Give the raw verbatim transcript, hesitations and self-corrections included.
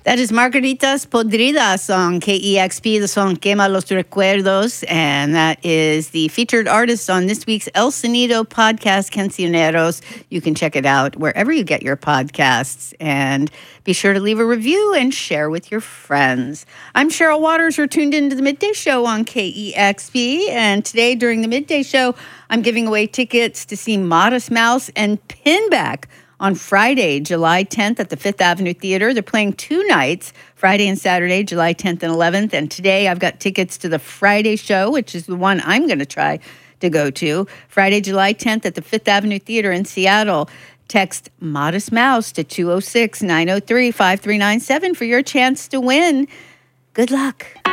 That is Margaritas Podridas on K E X P, the song Quema los Recuerdos, and that is the featured artist on this week's El Sonido podcast, Cancioneros. You can check it out wherever you get your podcasts, and be sure to leave a review and share with your friends. I'm Cheryl Waters. You're tuned into the Midday Show on K E X P, and today during the Midday Show, I'm giving away tickets to see Modest Mouse and Pinback on Friday, July tenth at the Fifth Avenue Theater. They're playing two nights, Friday and Saturday, July tenth and eleventh. And today I've got tickets to the Friday show, which is the one I'm going to try to go to. Friday, July tenth at the Fifth Avenue Theater in Seattle. Text Modest Mouse to two oh six, nine oh three, five three nine seven for your chance to win. Good luck.